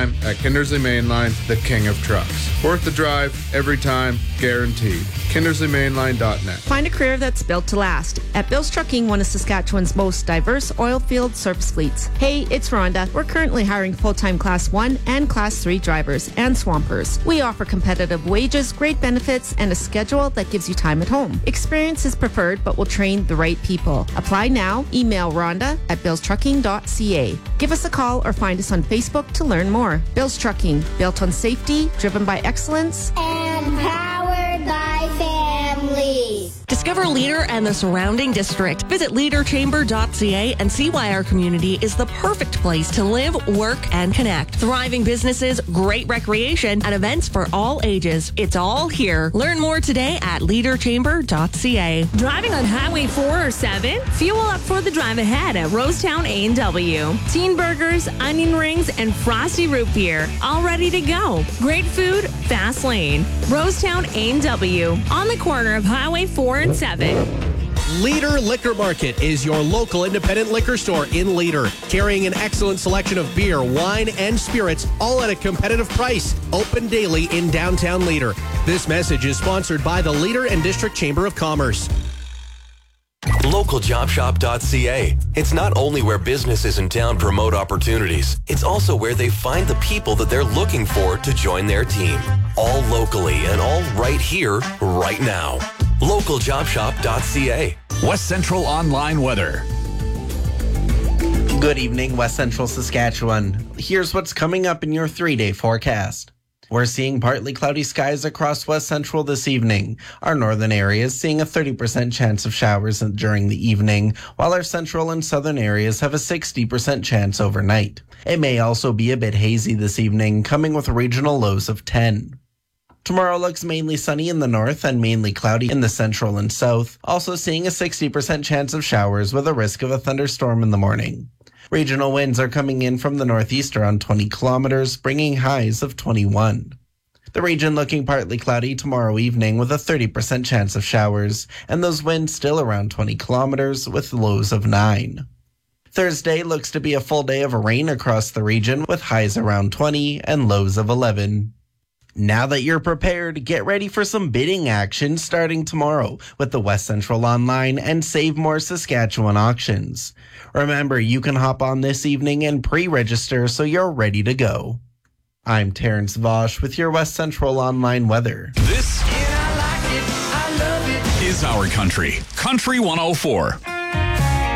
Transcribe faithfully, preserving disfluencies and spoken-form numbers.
time at Kindersley Mainline, the king of trucks. Worth the drive, every time, guaranteed. Kindersley Mainline dot net. Find a career that's built to last at Bill's Trucking, one of Saskatchewan's most diverse oil field service fleets. Hey, it's Rhonda. We're currently hiring full-time Class one and Class three drivers and swampers. We offer competitive wages, great benefits, and a schedule that gives you time at home. Experience is preferred, but we'll train the right people. Apply now. Email Rhonda at bills trucking dot c a. Give us a call or find us on Facebook to learn more. Bill's Trucking, built on safety, driven by excellence, and powered by families. Discover Leader and the surrounding district. Visit leader chamber dot c a and see why our community is the perfect place to live, work, and connect. Thriving businesses, great recreation, and events for all ages. It's all here. Learn more today at leader chamber dot c a. Driving on Highway four or seven? Fuel up for the drive ahead at Rosetown A and W. Teen burgers, onion rings, and frosty root beer. All ready to go. Great food, fast lane. Rosetown A and W. On the corner of Highway four and seven. Leader Liquor Market is your local independent liquor store in Leader, carrying an excellent selection of beer, wine, and spirits, all at a competitive price. Open daily in downtown Leader. This message is sponsored by the Leader and District Chamber of Commerce. local job shop dot c a. It's not only where businesses in town promote opportunities, it's also where they find the people that they're looking for to join their team. All locally and all right here, right now. local job shop dot c a. West Central Online Weather. Good evening, West Central Saskatchewan. Here's what's coming up in your three-day forecast. We're seeing partly cloudy skies across West Central this evening. Our northern areas seeing a thirty percent chance of showers during the evening, while our central and southern areas have a sixty percent chance overnight. It may also be a bit hazy this evening, coming with regional lows of ten. Tomorrow looks mainly sunny in the north and mainly cloudy in the central and south, also seeing a sixty percent chance of showers with a risk of a thunderstorm in the morning. Regional winds are coming in from the northeast around twenty kilometers, bringing highs of twenty-one. The region looking partly cloudy tomorrow evening with a thirty percent chance of showers, and those winds still around twenty kilometers with lows of nine. Thursday looks to be a full day of rain across the region with highs around twenty and lows of eleven. Now that you're prepared, get ready for some bidding action starting tomorrow with the West Central Online and Save More Saskatchewan auctions. Remember, you can hop on this evening and pre-register so you're ready to go. I'm Terrence Vosch with your West Central Online weather. This is our country. Country one oh four.